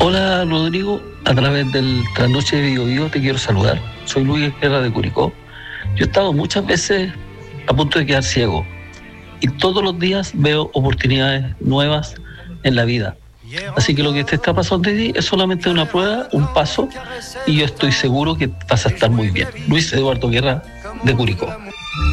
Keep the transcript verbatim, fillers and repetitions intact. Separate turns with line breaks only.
Hola Rodrigo, a través del Trasnoche de Bio Bio te quiero saludar. Soy Luis Guerra de Curicó. Yo he estado muchas veces a punto de quedar ciego y todos los días veo oportunidades nuevas en la vida. Así que lo que te está pasando a ti es solamente una prueba, un paso, y yo estoy seguro que vas a estar muy bien. Luis Eduardo Guerra de Curicó.